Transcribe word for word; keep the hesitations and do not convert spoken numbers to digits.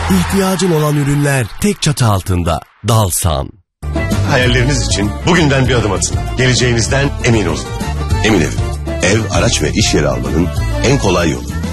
İhtiyacın olan ürünler tek çatı altında. Dalsan. Hayalleriniz için bugünden bir adım atın. Geleceğinizden emin olun. Emin Ev. Ev, araç ve iş yeri almanın en kolay yolu.